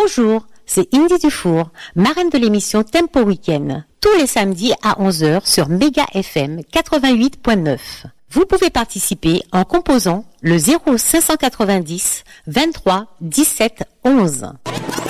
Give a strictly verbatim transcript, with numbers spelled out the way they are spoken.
Bonjour, c'est Indy Dufour, marraine de l'émission Tempo Week-end, tous les samedis à onze heures sur Méga F M quatre-vingt-huit point neuf. Vous pouvez participer en composant le zéro cinq cent quatre-vingt-dix vingt-trois dix-sept onze.